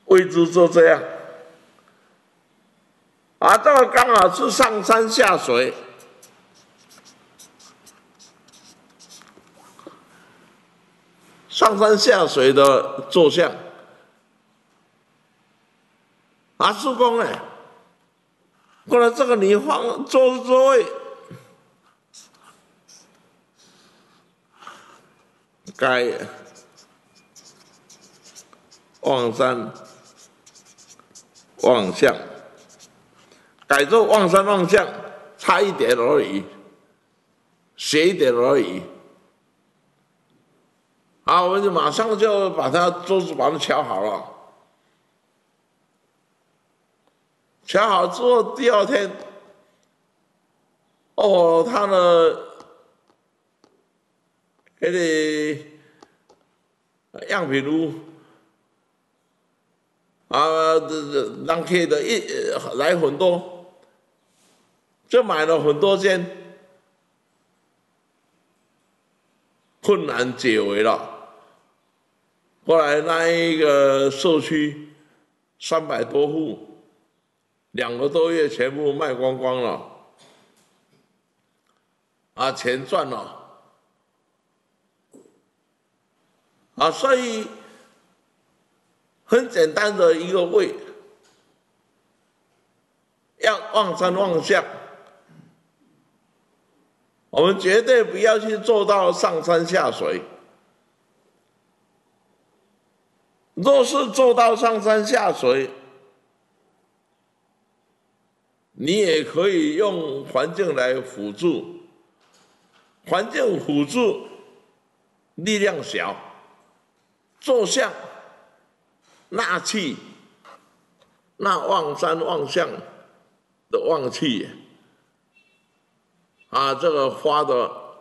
位置就这样。啊，这个刚好是上山下水，上山下水的坐像。啊，师公呢？过来这个你放座位，该望山望向，改做望山望向，差一点而已，斜一点而已。好，我们就马上就把它桌子把它敲好了。敲好之后，第二天，哦，他的那个样品屋啊，人客的来很多，就买了很多间，困难解围了。后来那一个社区300多户，2个多月全部卖光光了，啊，钱赚了。啊，所以很简单的一个位，要望山望向，我们绝对不要去做到上山下水。若是做到上山下水，你也可以用环境来辅助，环境辅助力量小，坐像纳气，那望山望向的望气啊，这个发的